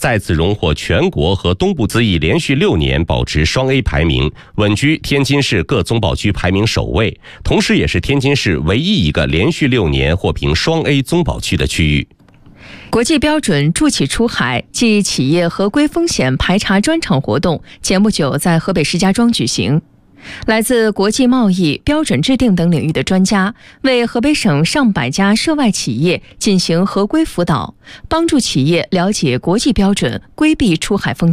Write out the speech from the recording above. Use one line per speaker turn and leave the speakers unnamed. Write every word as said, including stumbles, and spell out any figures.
再次荣获全国和东部资艺连续六年保持双 A 排名，稳居天津市各综保区排名首位，同时也是天津市唯一一个连续六年获评双 A 综保区的区域。
国际标准助企出海暨企业合规风险排查专场活动前不久在河北石家庄举行。来自国际贸易、标准制定等领域的专家为河北省上百家涉外企业进行合规辅导，帮助企业了解国际标准，规避出海风险。